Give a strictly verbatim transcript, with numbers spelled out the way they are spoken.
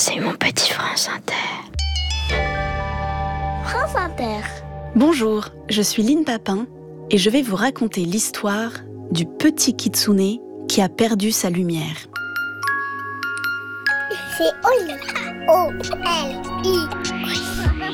C'est mon petit France Inter. France Inter. Bonjour, je suis Line Papin et je vais vous raconter l'histoire du petit kitsune qui a perdu sa lumière. C'est Oli. O L I.